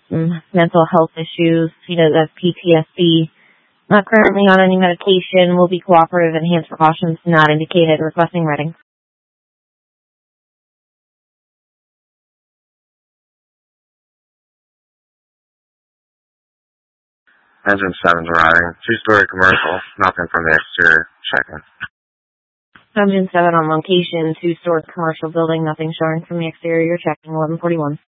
mental health issues. He does have PTSD. Not currently on any medication. Will be cooperative. Enhanced precautions not indicated. Requesting writing. Engine 7's arriving. 2-story commercial. Nothing from the exterior. Checking. Engine 7 on location. 2-story commercial building. Nothing showing from the exterior. Checking. 1141.